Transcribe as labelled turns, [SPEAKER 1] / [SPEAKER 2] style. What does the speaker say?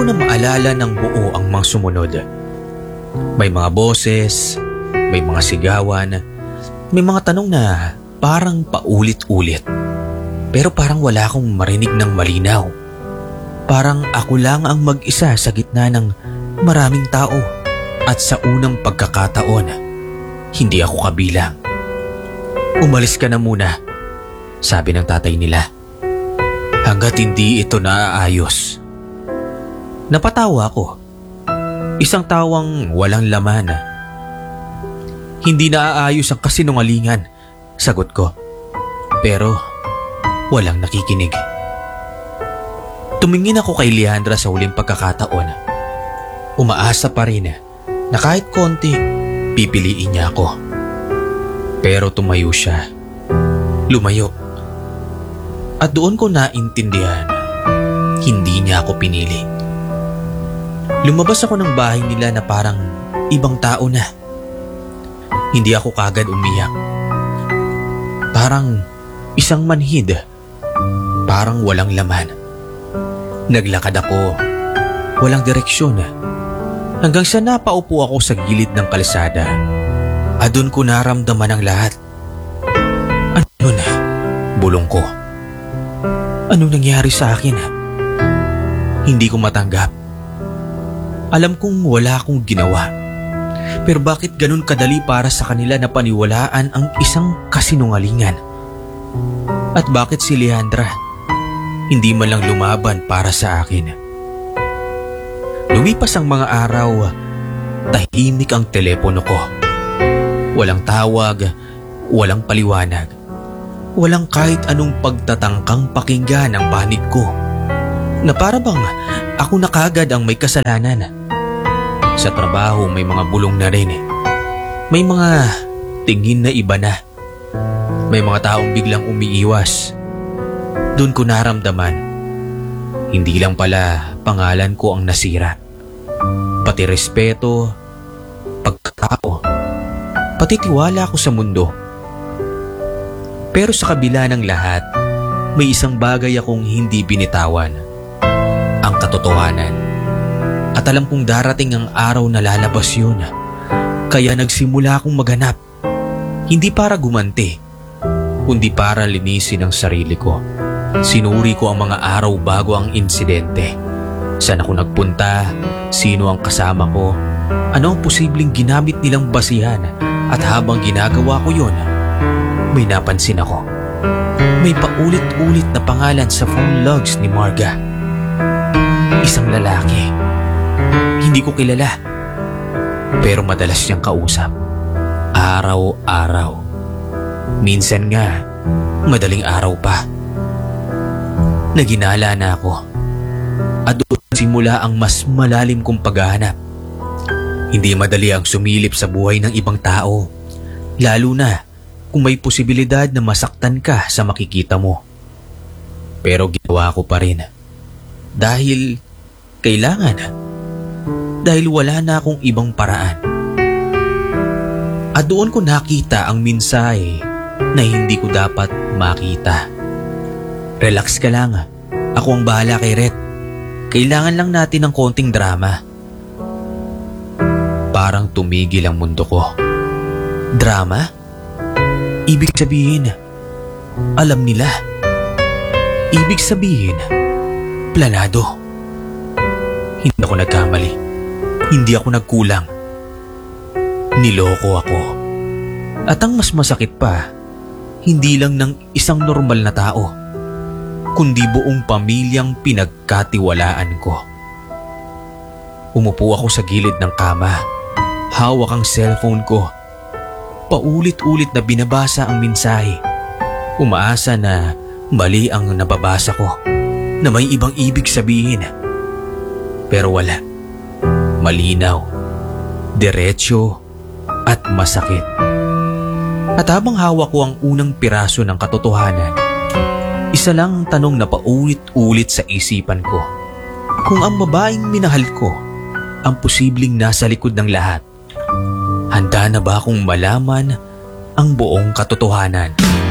[SPEAKER 1] ko na maalala ng buo ang mga sumunod. May mga boses, may mga sigawan, may mga tanong na parang paulit-ulit. Pero parang wala akong marinig ng malinaw. Parang ako lang ang mag-isa sa gitna ng maraming tao. At sa unang pagkakataon, hindi ako kabilang. Umalis ka na muna, sabi ng tatay nila. Hanggat hindi ito naaayos. Napatawa ako. Isang tawang walang laman. Hindi naaayos ang kasinungalingan, sagot ko. Pero walang nakikinig. Tumingin ako kay Leandra sa huling pagkakataon. Umaasa pa rin na kahit konti, pipiliin niya ako. Pero tumayo siya. Lumayo. At doon ko naintindihan, hindi niya ako pinili. Lumabas ako ng bahay nila na parang ibang tao na. Hindi ako kagad umiyak. Parang isang manhid. Parang walang laman. Naglakad ako. Walang direksyon. Hanggang sa napaupo ako sa gilid ng kalsada. At doon ko naramdaman ang lahat. Ano yun? Bulong ko. Ano nangyari sa akin? Hindi ko matanggap. Alam kong wala akong ginawa. Pero bakit ganun kadali para sa kanila na paniwalaan ang isang kasinungalingan? At bakit si Leandra hindi man lang lumaban para sa akin? Lumipas ang mga araw, tahimik ang telepono ko. Walang tawag, walang paliwanag. Walang kahit anong pagtatangkang pakinggan ang panig ko. Na para bang ako na kagad ang may kasalanan. Sa trabaho may mga bulong na rin. May mga tingin na iba na. May mga taong biglang umiiwas. Doon ko naramdaman, hindi lang pala pangalan ko ang nasira. Pati respeto, pagkatao, pati tiwala ko sa mundo. Pero sa kabila ng lahat, may isang bagay akong hindi binitawan. Ang katotohanan. At alam kong darating ang araw na lalabas yun. Kaya nagsimula akong maghanap. Hindi para gumanti, kundi para linisin ang sarili ko. Sinuri ko ang mga araw bago ang insidente. Saan ako nagpunta? Sino ang kasama ko? Ano ang posibleng ginamit nilang basihan? At habang ginagawa ko yun, may napansin ako. May paulit-ulit na pangalan sa phone logs ni Marga. Isang lalaki. Hindi ko kilala. Pero madalas siyang kausap. Araw-araw. Minsan nga, madaling araw pa. Naginala na ako. At doon simula ang mas malalim kong paghahanap. Hindi madali ang sumilip sa buhay ng ibang tao. Lalo na kung may posibilidad na masaktan ka sa makikita mo. Pero ginawa ko pa rin. Dahil kailangan. Dahil wala na akong ibang paraan. At doon ko nakita ang mensahe na hindi ko dapat makita. Relax ka lang. Ako ang bahala kay Ret. Kailangan lang natin ng konting drama. Parang tumigil ang mundo ko. Drama? Ibig sabihin, alam nila. Ibig sabihin, planado. Hindi ako nagkamali. Hindi ako nagkulang. Niloko ako. At ang mas masakit pa, hindi lang ng isang normal na tao, kundi buong pamilyang pinagkatiwalaan ko. Umupo ako sa gilid ng kama. Hawak ang cellphone ko. Paulit-ulit na binabasa ang mensahe. Umaasa na mali ang nababasa ko, na may ibang ibig sabihin. Pero wala. Malinaw, diretso at masakit. At habang hawak ko ang unang piraso ng katotohanan, isa lang ang tanong na paulit-ulit sa isipan ko. Kung ang babaeng minahal ko ang posibleng nasa likod ng lahat, handa na ba akong malaman ang buong katotohanan?